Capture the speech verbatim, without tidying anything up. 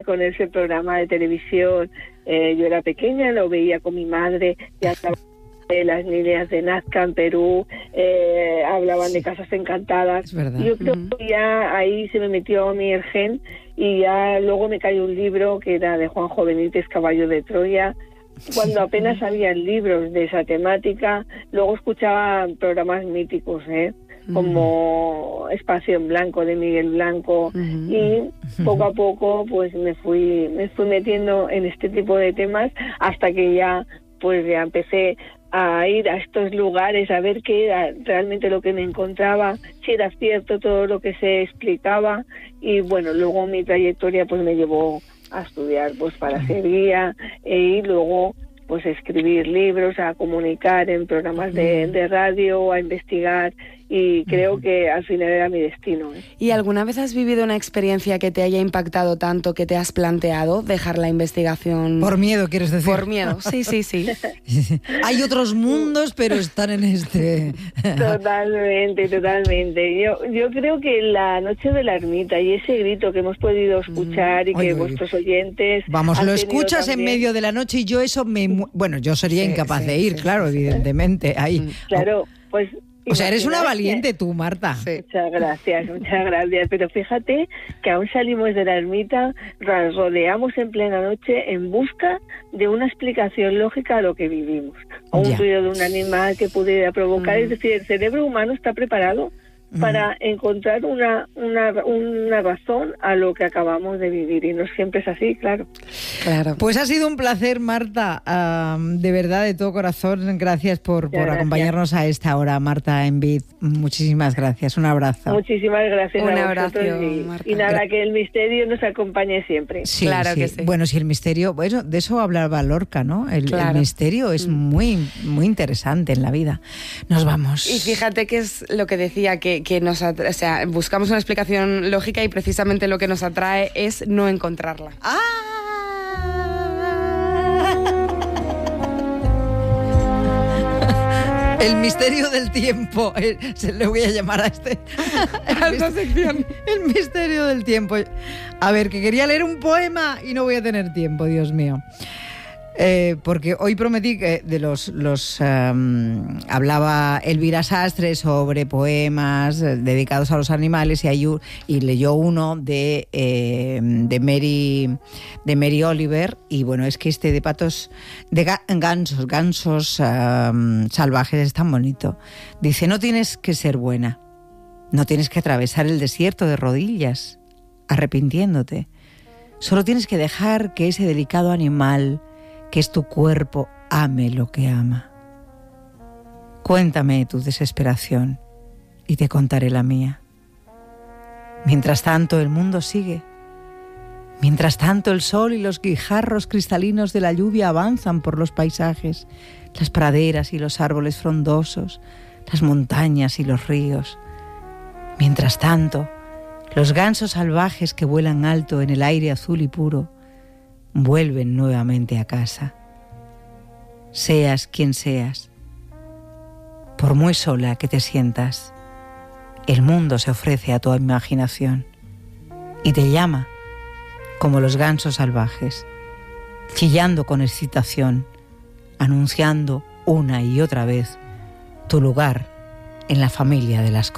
con ese programa de televisión. Eh, yo era pequeña, lo veía con mi madre, ya estaba de las niñas de Nazca en Perú, eh, hablaban de casas encantadas. Es verdad. Yo creo Uh-huh. que ya ahí se me metió mi el gen, y ya luego me cayó un libro que era de Juanjo Benítez, Caballo de Troya. Cuando apenas habían libros de esa temática, luego escuchaba programas míticos, ¿eh? como Espacio en Blanco de Miguel Blanco, uh-huh. y poco a poco pues me fui me fui metiendo en este tipo de temas hasta que ya pues ya empecé a ir a estos lugares a ver qué era realmente lo que me encontraba, si era cierto todo lo que se explicaba. Y bueno, luego mi trayectoria pues me llevó a estudiar pues para ser guía, e y luego pues escribir libros, a comunicar en programas de, de radio, a investigar, y creo que al final era mi destino, ¿eh? ¿Y alguna vez has vivido una experiencia que te haya impactado tanto que te has planteado dejar la investigación? Por miedo, ¿quieres decir? Por miedo, sí, sí, sí. Hay otros mundos, pero están en este... Totalmente, totalmente. Yo yo creo que la noche de la ermita y ese grito que hemos podido escuchar, y que oye, vuestros oyentes... Vamos, lo escuchas también. En medio de la noche y yo eso me... Bueno, yo sería sí, incapaz sí, de ir, sí, claro, sí, evidentemente. Ahí. Claro, pues... O sea, eres una valiente tú, Marta. Sí. Muchas gracias, muchas gracias. Pero fíjate que aún salimos de la ermita, rodeamos en plena noche en busca de una explicación lógica a lo que vivimos. A un ruido de un animal que pudiera provocar. Mm. Es decir, el cerebro humano está preparado para encontrar una, una una razón a lo que acabamos de vivir, y no siempre es así, claro. Claro. Pues ha sido un placer, Marta, uh, de verdad, de todo corazón. Gracias por, por gracias. acompañarnos a esta hora, Marta Envid. Muchísimas gracias, un abrazo. Muchísimas gracias. Un a abrazo, y, Marta. Y nada, que el misterio nos acompañe siempre. Sí, claro sí. que sí. Bueno, si el misterio, bueno, de eso hablaba Lorca, ¿no? El, claro. el misterio es mm. muy, muy interesante en la vida. Nos vamos. Y fíjate que es lo que decía, que que nos atra- o sea, buscamos una explicación lógica, y precisamente lo que nos atrae es no encontrarla. ¡Ah! El misterio del tiempo. Se le voy a llamar a este a esta sección. El misterio del tiempo. A ver, que quería leer un poema y no voy a tener tiempo, Dios mío. Eh, porque hoy prometí que de los, los um, hablaba Elvira Sastre sobre poemas eh, dedicados a los animales, y, hay un, y leyó uno de, eh, de Mary de Mary Oliver, y bueno, es que este de patos de ga, gansos gansos um, salvajes es tan bonito. Dice: no tienes que ser buena, no tienes que atravesar el desierto de rodillas arrepintiéndote, solo tienes que dejar que ese delicado animal que es tu cuerpo ame lo que ama. Cuéntame tu desesperación y te contaré la mía. Mientras tanto el mundo sigue. Mientras tanto el sol y los guijarros cristalinos de la lluvia avanzan por los paisajes, las praderas y los árboles frondosos, las montañas y los ríos. Mientras tanto, los gansos salvajes que vuelan alto en el aire azul y puro vuelven nuevamente a casa. Seas quien seas, por muy sola que te sientas, el mundo se ofrece a tu imaginación y te llama como los gansos salvajes, chillando con excitación, anunciando una y otra vez tu lugar en la familia de las cosas.